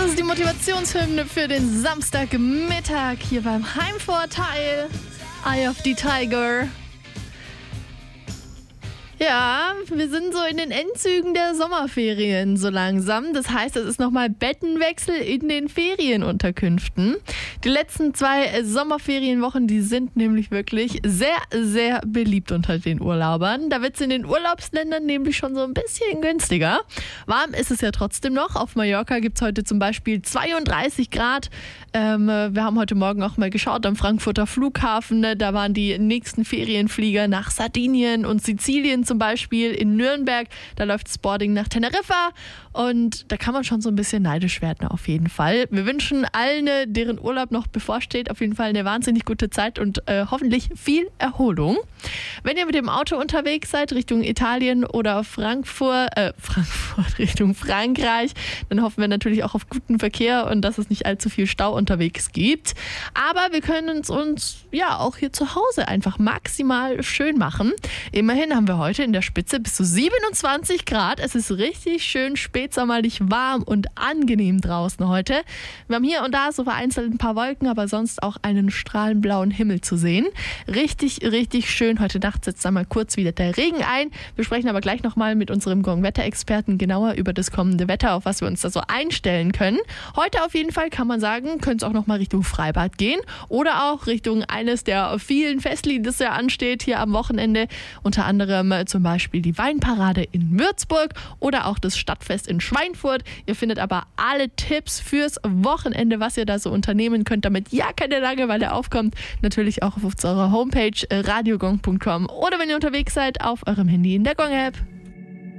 ist die Motivationshymne für den Samstagmittag hier beim Heimvorteil. Eye of the Tiger. Ja, wir sind so in den Endzügen der Sommerferien so langsam. Das heißt, es ist nochmal Bettenwechsel in den Ferienunterkünften. Die letzten 2 Sommerferienwochen, die sind nämlich wirklich sehr, sehr beliebt unter den Urlaubern. Da wird es in den Urlaubsländern nämlich schon so ein bisschen günstiger. Warm ist es ja trotzdem noch. Auf Mallorca gibt es heute zum Beispiel 32 Grad. Wir haben heute Morgen auch mal geschaut am Frankfurter Flughafen. Da waren die nächsten Ferienflieger nach Sardinien und Sizilien zum Beispiel. In Nürnberg, da läuft Sporting nach Teneriffa. Und da kann man schon so ein bisschen neidisch werden auf jeden Fall. Wir wünschen allen, deren Urlaub noch bevorsteht, auf jeden Fall eine wahnsinnig gute Zeit und hoffentlich viel Erholung. Wenn ihr mit dem Auto unterwegs seid, Richtung Italien oder Frankfurt Richtung Frankreich, dann hoffen wir natürlich auch auf guten Verkehr und dass es nicht allzu viel Stau unterwegs gibt. Aber wir können es uns ja auch hier zu Hause einfach maximal schön machen. Immerhin haben wir heute in der Spitze bis zu 27 Grad. Es ist richtig schön spätsommerlich warm und angenehm draußen heute. Wir haben hier und da so vereinzelt ein paar Wolken, aber sonst auch einen strahlend blauen Himmel zu sehen. Richtig, richtig schön. Heute Nacht setzt da mal kurz wieder der Regen ein. Wir sprechen aber gleich nochmal mit unserem Gong-Wetterexperten genauer über das kommende Wetter, auf was wir uns da so einstellen können. Heute auf jeden Fall kann man sagen, könnte es auch nochmal Richtung Freibad gehen oder auch Richtung eines der vielen Festlieder, das ja ansteht hier am Wochenende. Unter anderem zum Beispiel die Weinparade in Würzburg oder auch das Stadtfest in Schweinfurt. Ihr findet aber alle Tipps fürs Wochenende, was ihr da so unternehmen könnt, damit ja keine Langeweile aufkommt. Natürlich auch auf unserer Homepage radiogong.com oder wenn ihr unterwegs seid, auf eurem Handy in der Gong-App.